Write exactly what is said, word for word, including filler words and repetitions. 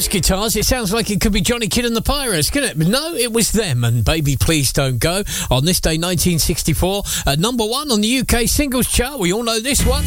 guitars, it sounds like it could be Johnny Kidd and the Pirates, couldn't it? But no, it was them, and Baby Please Don't Go on this day nineteen sixty-four, at number one on the U K singles chart. We all know this one.